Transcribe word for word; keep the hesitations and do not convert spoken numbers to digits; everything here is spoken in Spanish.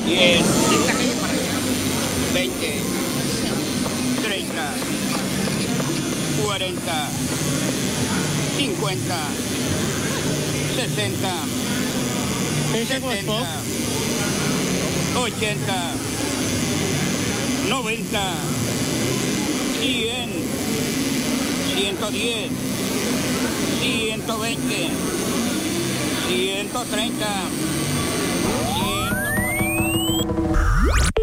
diez, veinte, treinta, cuarenta, cincuenta, sesenta, setenta, ochenta, noventa, cien, ciento diez, ciento veinte, ciento treinta, ciento cuarenta.